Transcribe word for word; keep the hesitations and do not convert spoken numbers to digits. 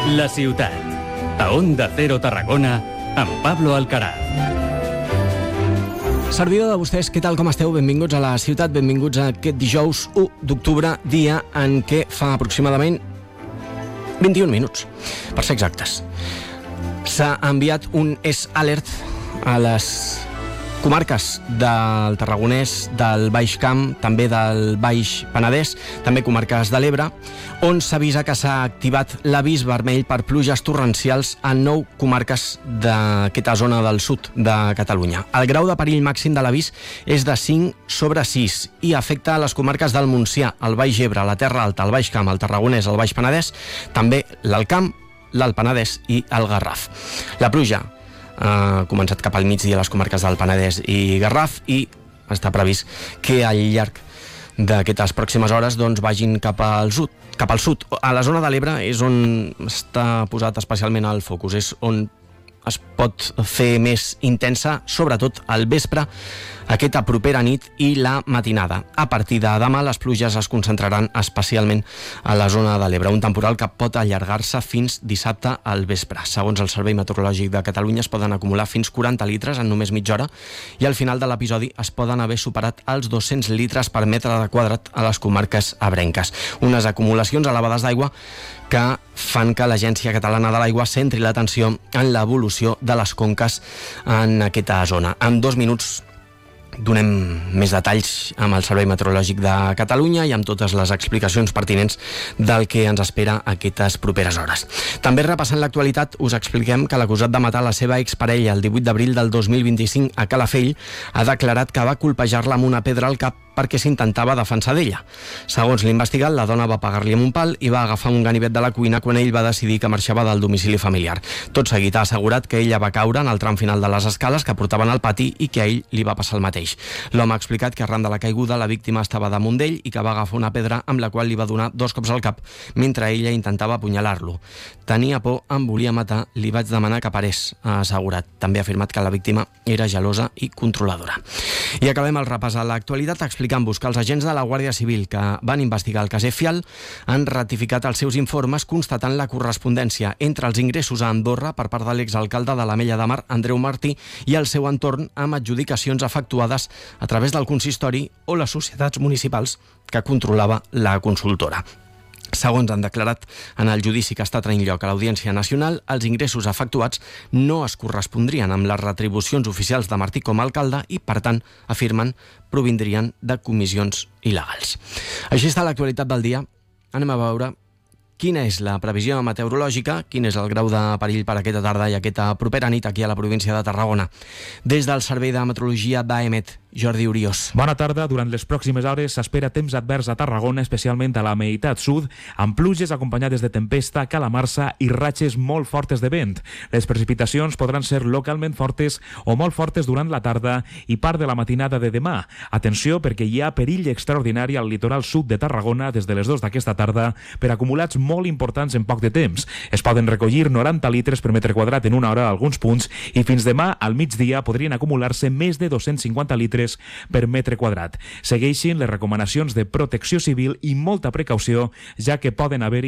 La ciutat. A Onda Cero Tarragona, amb Pablo Alcaraz. Servidor de vostès, què tal, com esteu? Benvinguts a la ciutat, benvinguts a aquest dijous u d'octubre, dia en què fa aproximadament vint-i-un minuts, per ser exactes. S'ha enviat un S Alert a les comarques del Tarragonès, del Baix Camp, també del Baix Penedès, també comarques de l'Ebre, on s'avisa que s'ha activat l'avís vermell per pluges torrencials en nou comarques d'aquesta zona del sud de Catalunya. El grau de perill màxim de l'avís és de cinc sobre sis i afecta a les comarques del Montsià, el Baix Ebre, la Terra Alta, el Baix Camp, el Tarragonès, el Baix Penedès, també l'Alt Camp, l'Alt Penedès i el Garraf. La pluja ha començat cap al migdia a les comarques del Penedès i Garraf i està previst que al llarg d'aquestes pròximes hores doncs, vagin cap al sud. Cap al sud. A la zona de l'Ebre és on està posat especialment el focus, és on es pot fer més intensa, sobretot al vespre, aquesta propera nit i la matinada. A partir de demà les pluges es concentraran especialment a la zona de l'Ebre, un temporal que pot allargar-se fins dissabte al vespre. Segons el Servei Meteorològic de Catalunya es poden acumular fins quaranta litres en només mitja hora i al final de l'episodi es poden haver superat els dos-cents litres per metre de quadrat a les comarques ebrenques. Unes acumulacions elevades d'aigua que fan que l'Agència Catalana de l'Aigua centri l'atenció en l'evolució de les conques en aquesta zona. En dos minuts donem més detalls amb el Servei Meteorològic de Catalunya i amb totes les explicacions pertinents del que ens espera aquestes properes hores. També repassant l'actualitat us expliquem que l'acusat de matar la seva exparella el divuit d'abril del dos mil vint-i-cinc a Calafell ha declarat que va colpejar-la amb una pedra al cap perquè s'intentava defensar d'ella. Segons l'investigat, la dona va pegar-li amb un pal i va agafar un ganivet de la cuina quan ell va decidir que marxava del domicili familiar. Tot seguit ha assegurat que ella va caure en el tram final de les escales que portaven al pati i que a ell li va passar el mateix. L'home ha explicat que arran de la caiguda la víctima estava damunt d'ell i que va agafar una pedra amb la qual li va donar dos cops al cap mentre ella intentava apunyalar-lo. Tenia por, em volia matar, li vaig demanar que parés, ha assegurat. També ha afirmat que la víctima era gelosa i controladora. I acabem el repàs a l'actualitat explicant-vos que els agents de la Guàrdia Civil que van investigar el cas Efial han ratificat els seus informes constatant la correspondència entre els ingressos a Andorra per part de l'exalcalde de l'Ametlla de Mar, Andreu Martí, i el seu entorn amb adjudicacions efectuades a través del consistori o les societats municipals que controlava la consultora. Segons han declarat en el judici que està tenint lloc a l'Audiència Nacional, els ingressos efectuats no es correspondrien amb les retribucions oficials de Martí com a alcalde i, per tant, afirmen, provindrien de comissions il·legals. Així està l'actualitat del dia. Anem a veure quina és la previsió meteorològica, quin és el grau de perill per aquesta tarda i aquesta propera nit aquí a la província de Tarragona. Des del Servei de Meteorologia d'AEMET, Jordi Oriós. Bona tarda. Durant les pròximes hores s'espera temps advers a Tarragona, especialment a la meitat sud, amb pluges acompanyades de tempesta, calamarsa i ratxes molt fortes de vent. Les precipitacions podran ser localment fortes o molt fortes durant la tarda i part de la matinada de demà. Atenció, perquè hi ha perill extraordinari al litoral sud de Tarragona des de les dues d'aquesta tarda per acumulats molt importants en poc de temps. Es poden recollir noranta litres per metre quadrat en una hora a alguns punts i fins demà al migdia podrien acumular-se més de dos-cents cinquanta litres per metre quadrat. Segueixin les recomanacions de protecció civil i molta precaució, ja que poden haver